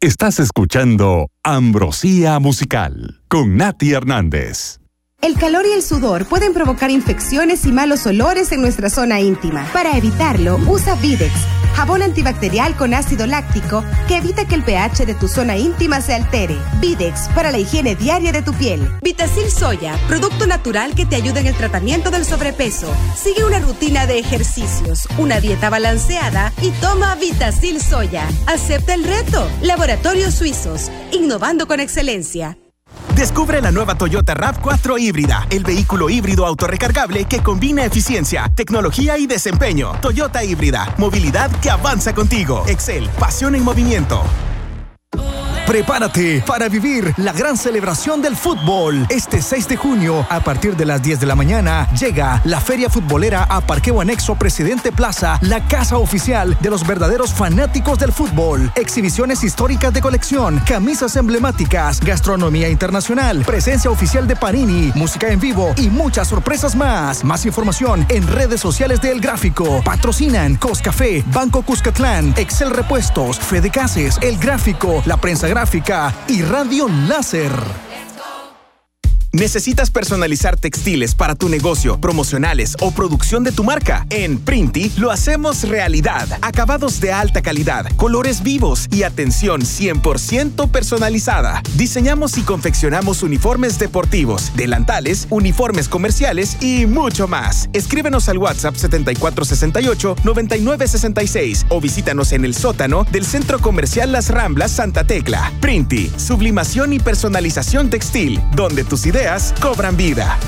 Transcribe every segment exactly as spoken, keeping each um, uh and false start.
Estás escuchando Ambrosía Musical con Nati Hernández. El calor y el sudor pueden provocar infecciones y malos olores en nuestra zona íntima. Para evitarlo, usa Videx, jabón antibacterial con ácido láctico que evita que el pH de tu zona íntima se altere. Videx, para la higiene diaria de tu piel. Vitacil Soya, producto natural que te ayuda en el tratamiento del sobrepeso. Sigue una rutina de ejercicios, una dieta balanceada y toma Vitacil Soya. Acepta el reto. Laboratorios Suizos, innovando con excelencia. Descubre la nueva Toyota RAV cuatro híbrida, el vehículo híbrido autorrecargable que combina eficiencia, tecnología y desempeño. Toyota híbrida, movilidad que avanza contigo. Excel, pasión en movimiento. Prepárate para vivir la gran celebración del fútbol. Este seis de junio, a partir de las diez de la mañana, llega la Feria Futbolera a Parqueo Anexo Presidente Plaza, la casa oficial de los verdaderos fanáticos del fútbol. Exhibiciones históricas de colección, camisas emblemáticas, gastronomía internacional, presencia oficial de Panini, música en vivo y muchas sorpresas más. Más información en redes sociales de El Gráfico. Patrocinan Coscafé, Banco Cuscatlán, Excel Repuestos, Fede Cases, El Gráfico, La Prensa Gráfica y Radio Láser. ¿Necesitas personalizar textiles para tu negocio, promocionales o producción de tu marca? En Printi lo hacemos realidad. Acabados de alta calidad, colores vivos y atención cien por ciento personalizada. Diseñamos y confeccionamos uniformes deportivos, delantales, uniformes comerciales y mucho más. Escríbenos al WhatsApp setenta y cuatro sesenta y ocho, noventa y nueve sesenta y seis o visítanos en el sótano del Centro Comercial Las Ramblas Santa Tecla. Printi, sublimación y personalización textil, donde tus ideas cobran vida.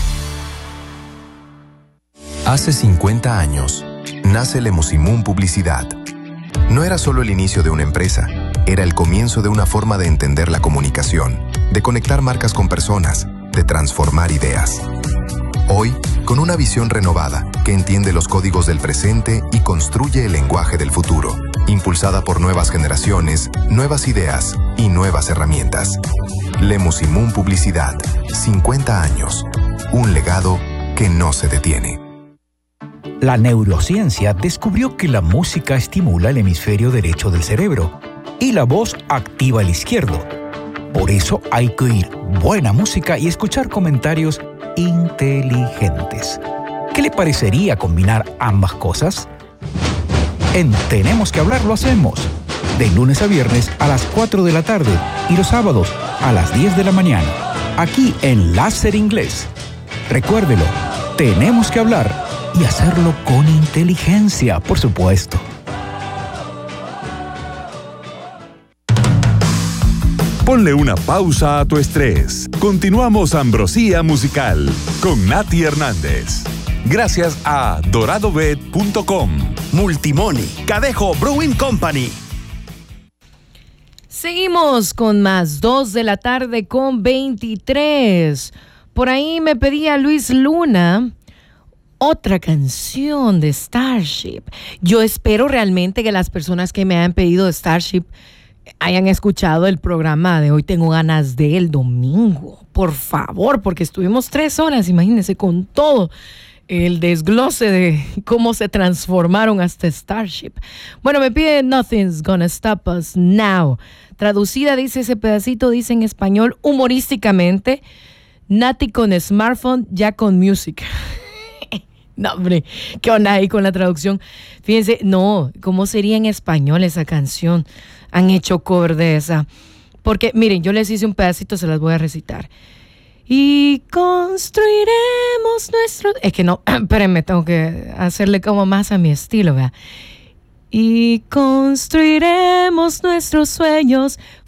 Hace cincuenta años, nace Lemusimún Publicidad. No era solo el inicio de una empresa, era el comienzo de una forma de entender la comunicación, de conectar marcas con personas, de transformar ideas. Hoy, con una visión renovada que entiende los códigos del presente y construye el lenguaje del futuro, impulsada por nuevas generaciones, nuevas ideas y nuevas herramientas. Lemusimún Publicidad, cincuenta años, un legado que no se detiene. La neurociencia descubrió que la música estimula el hemisferio derecho del cerebro y la voz activa el izquierdo. Por eso hay que oír buena música y escuchar comentarios inteligentes. ¿Qué le parecería combinar ambas cosas? En Tenemos que Hablar lo hacemos, de lunes a viernes a las cuatro de la tarde y los sábados a las diez de la mañana, aquí en Láser Inglés. Recuérdelo, tenemos que hablar y hacerlo con inteligencia, por supuesto. Ponle una pausa a tu estrés. Continuamos Ambrosía Musical con Nati Hernández. Gracias a dorado bet punto com, Multimoni, Cadejo Brewing Company. Seguimos con más dos de la tarde con veintitrés. Por ahí me pedía Luis Luna otra canción de Starship. Yo espero realmente que las personas que me han pedido Starship hayan escuchado el programa de hoy. Tengo ganas del domingo, por favor, porque estuvimos tres horas, imagínense, con todo el desglose de cómo se transformaron hasta Starship. Bueno, me pide Nothing's Gonna Stop Us Now. Traducida, dice ese pedacito, dice en español, humorísticamente, Nati con smartphone, ya con music. No, hombre, ¿qué onda ahí con la traducción? Fíjense, no, ¿cómo sería en español esa canción? Han hecho cover de esa. Porque, miren, yo les hice un pedacito, se las voy a recitar. Y construiremos nuestro... Es que no, espérenme, tengo que hacerle como más a mi estilo, ¿verdad? Y construiremos nuestros sueños